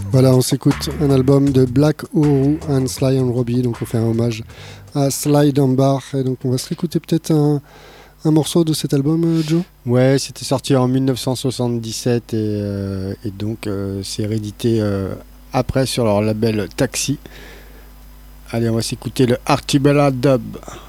Voilà, on s'écoute un album de Black Uhuru and Sly and Robbie, donc on fait un hommage à Sly Dunbar, et donc on va se réécouter peut-être un morceau de cet album, Joe. Ouais, c'était sorti en 1977 et donc c'est réédité après sur leur label Taxi. Allez, on va s'écouter le Artibella Dub.